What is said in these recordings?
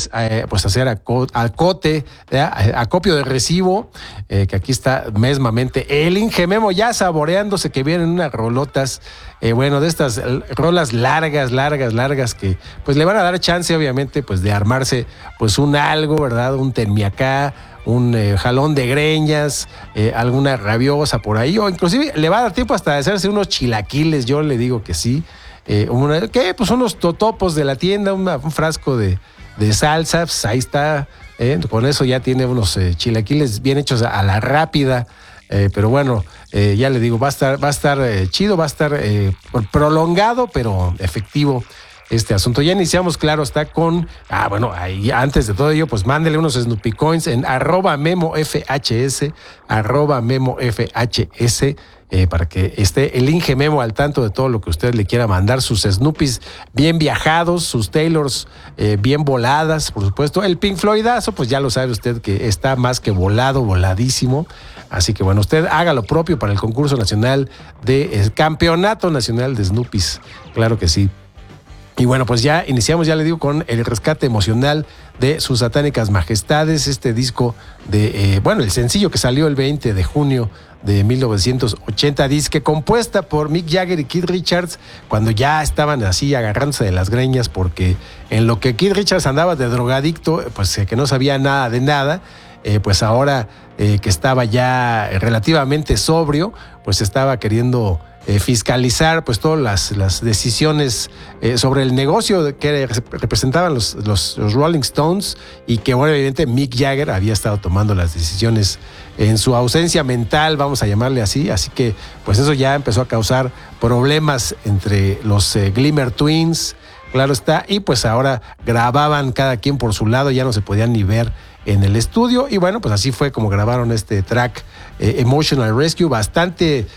quieres pues hacer acote, acopio de recibo, que aquí está mesmamente el Inge Memo ya saboreándose que vienen unas rolotas, bueno, de estas rolas largas que pues le van a dar chance obviamente pues de armarse pues un algo, ¿verdad? Un tenmiacá, un jalón de greñas, alguna rabiosa por ahí, o inclusive le va a dar tiempo hasta de hacerse unos chilaquiles, yo le digo que sí. Pues unos totopos de la tienda, un frasco de salsa, pues ahí está, con eso ya tiene unos chilaquiles bien hechos a la rápida, pero bueno, ya le digo, va a estar chido, va a estar prolongado, pero efectivo este asunto. Ya iniciamos, claro, está con, ahí antes de todo ello, pues mándele unos Snoopy Coins en @memofhs, @memofhs, para que esté el Inge Memo al tanto de todo lo que usted le quiera mandar, sus Snoopys bien viajados, sus Taylors bien voladas, por supuesto. El Pink Floydazo, pues ya lo sabe usted que está más que voladísimo. Así que bueno, usted haga lo propio para el concurso nacional el Campeonato Nacional de Snoopys. Claro que sí. Y bueno, pues ya iniciamos, ya le digo, con el rescate emocional de sus satánicas majestades, este disco de, el sencillo que salió el 20 de junio de 1980, disque compuesta por Mick Jagger y Keith Richards, cuando ya estaban así agarrándose de las greñas, porque en lo que Keith Richards andaba de drogadicto, pues que no sabía nada de nada, pues ahora que estaba ya relativamente sobrio, pues estaba queriendo fiscalizar pues todas las decisiones sobre el negocio que representaban los Rolling Stones, y que bueno, evidentemente Mick Jagger había estado tomando las decisiones en su ausencia mental, vamos a llamarle así que pues eso ya empezó a causar problemas entre los Glimmer Twins, claro está, y pues ahora grababan cada quien por su lado, ya no se podían ni ver en el estudio, y bueno, pues así fue como grabaron este track Emotional Rescue, bastante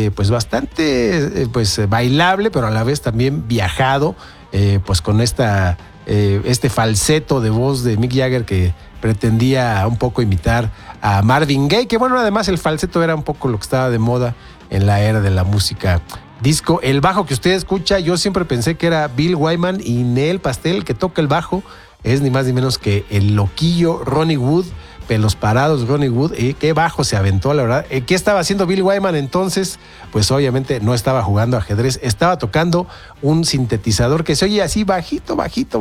bailable, pero a la vez también viajado, pues con este falseto de voz de Mick Jagger que pretendía un poco imitar a Marvin Gaye, que bueno, además el falseto era un poco lo que estaba de moda en la era de la música disco. El bajo que usted escucha, yo siempre pensé que era Bill Wyman, y Neel Pastel, el que toca el bajo, es ni más ni menos que el loquillo Ronnie Wood, pelos parados Ronnie Wood. Qué bajo se aventó, la verdad. ¿Qué estaba haciendo Bill Wyman entonces? Pues obviamente no estaba jugando ajedrez, estaba tocando un sintetizador que se oye así bajito,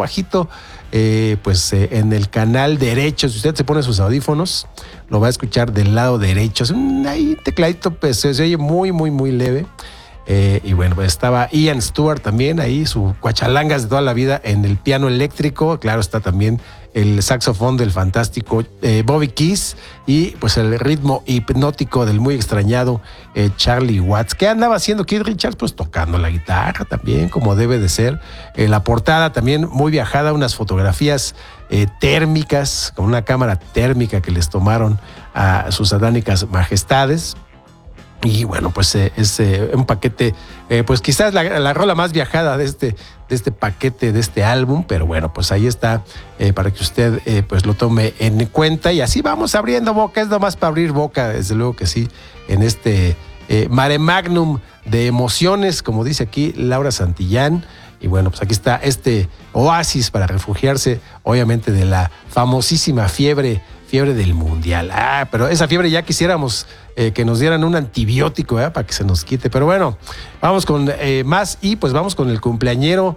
en el canal derecho. Si usted se pone sus audífonos, lo va a escuchar del lado derecho. Es un tecladito, pues se oye muy leve. Y bueno, pues estaba Ian Stewart también ahí, su cuachalangas de toda la vida en el piano eléctrico. Claro, está también el saxofón del fantástico Bobby Keys, y pues el ritmo hipnótico del muy extrañado Charlie Watts. ¿Qué andaba haciendo Keith Richards? Pues tocando la guitarra también, como debe de ser. La portada también muy viajada, unas fotografías térmicas, con una cámara térmica que les tomaron a sus satánicas majestades. Y bueno, pues es un paquete, pues quizás la rola más viajada de este paquete, de este álbum, pero bueno, pues ahí está, para que usted pues lo tome en cuenta, y así vamos abriendo boca, es nomás para abrir boca, desde luego que sí, en este mare magnum de emociones, como dice aquí Laura Santillán. Y bueno, pues aquí está este oasis para refugiarse, obviamente, de la famosísima fiebre del mundial. Pero esa fiebre ya quisiéramos que nos dieran un antibiótico para que se nos quite. Pero bueno, vamos con más, y pues vamos con el cumpleañero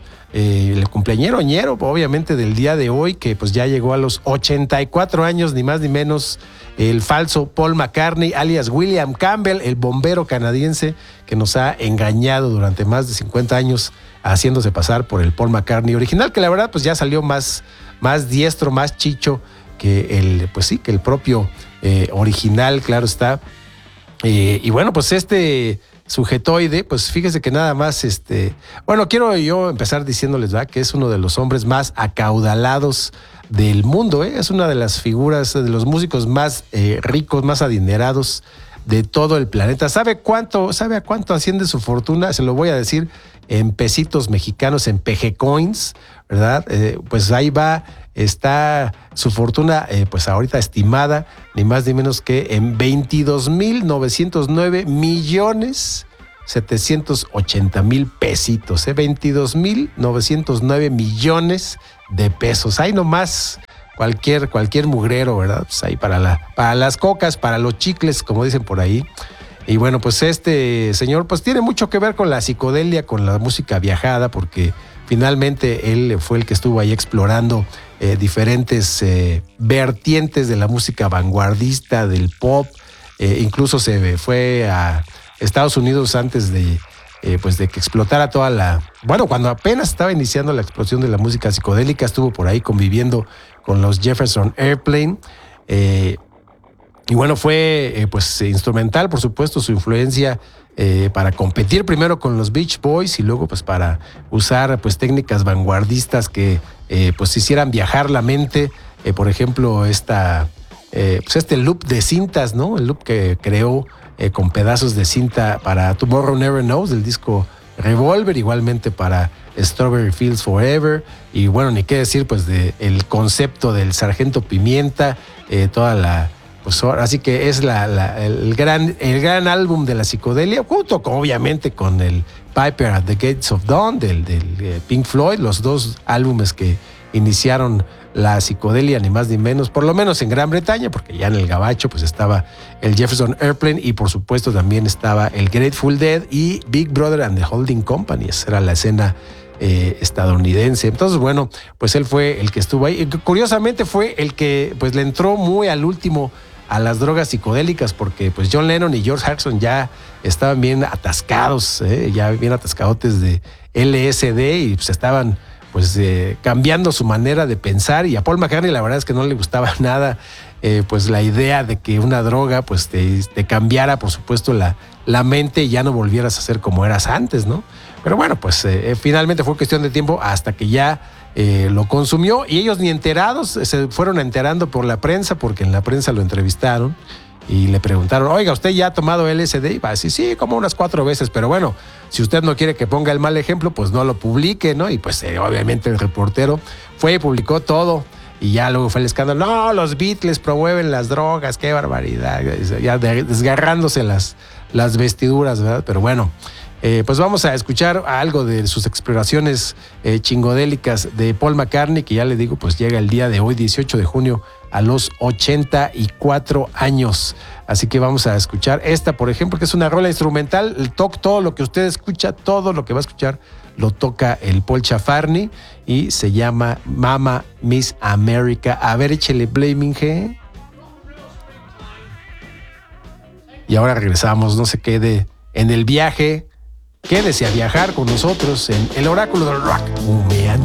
ñero, obviamente, del día de hoy, que pues ya llegó a los 84 años, ni más ni menos, el falso Paul McCartney, alias William Campbell, el bombero canadiense que nos ha engañado durante más de 50 años, haciéndose pasar por el Paul McCartney original, que la verdad pues ya salió más diestro, más chicho que el propio original, claro está. Y bueno, pues este sujetoide, pues fíjese que nada más, quiero yo empezar diciéndoles, ¿verdad?, que es uno de los hombres más acaudalados del mundo, es una de las figuras, de los músicos más ricos, más adinerados de todo el planeta. ¿Sabe a cuánto asciende su fortuna? Se lo voy a decir en pesitos mexicanos, en PG Coins, ¿verdad? Pues ahí está su fortuna, pues ahorita estimada, ni más ni menos que en 22,909,780,000 pesitos, 22,909 millones de pesos. Ahí nomás cualquier mugrero, ¿verdad? Pues ahí para las cocas, para los chicles, como dicen por ahí. Y bueno, pues este señor pues tiene mucho que ver con la psicodelia, con la música viajada, porque finalmente él fue el que estuvo ahí explorando diferentes vertientes de la música vanguardista, del pop. Incluso se fue a Estados Unidos antes de pues de que explotara toda bueno, cuando apenas estaba iniciando la explosión de la música psicodélica, estuvo por ahí conviviendo con los Jefferson Airplane. Y bueno, fue pues instrumental, por supuesto, su influencia para competir primero con los Beach Boys y luego pues para usar pues técnicas vanguardistas que pues hicieran viajar la mente. Por ejemplo, pues este loop de cintas, ¿no? El loop que creó con pedazos de cinta para Tomorrow Never Knows, del disco Revolver, igualmente para Strawberry Fields Forever. Y bueno, ni qué decir pues del concepto del Sargento Pimienta, pues así que es el gran álbum de la psicodelia, junto obviamente con el Piper at the Gates of Dawn del Pink Floyd, los dos álbumes que iniciaron la psicodelia, ni más ni menos, por lo menos en Gran Bretaña, porque ya en el gabacho pues estaba el Jefferson Airplane y por supuesto también estaba el Grateful Dead y Big Brother and the Holding Company. Esa era la escena estadounidense. Entonces, bueno, pues él fue el que estuvo ahí. Curiosamente fue el que pues le entró muy al último a las drogas psicodélicas, porque pues John Lennon y George Harrison ya estaban bien atascados, ya bien atascadotes de LSD y pues estaban pues cambiando su manera de pensar, y a Paul McCartney la verdad es que no le gustaba nada pues la idea de que una droga pues te cambiara, por supuesto, la mente y ya no volvieras a ser como eras antes, ¿no? Pero bueno, pues finalmente fue cuestión de tiempo hasta que ya lo consumió, y ellos ni enterados, se fueron enterando por la prensa, porque en la prensa lo entrevistaron y le preguntaron, oiga, ¿usted ya ha tomado LSD? Y va a decir, sí, como unas 4 veces, pero bueno, si usted no quiere que ponga el mal ejemplo, pues no lo publique, ¿no? Y pues obviamente el reportero fue y publicó todo, y ya luego fue el escándalo, no, los Beatles promueven las drogas, qué barbaridad, ya desgarrándose las vestiduras, ¿verdad? Pero bueno, pues vamos a escuchar algo de sus exploraciones chingodélicas de Paul McCartney, que ya le digo, pues llega el día de hoy, 18 de junio, a los 84 años. Así que vamos a escuchar esta, por ejemplo, que es una rola instrumental. Todo lo que usted escucha, todo lo que va a escuchar, lo toca el Paul Chafarni y se llama Mama Miss America. A ver, échele Blaming G. Y ahora regresamos, no se quede en el viaje. Quédese a viajar con nosotros en el Oráculo del Rock. Humeante.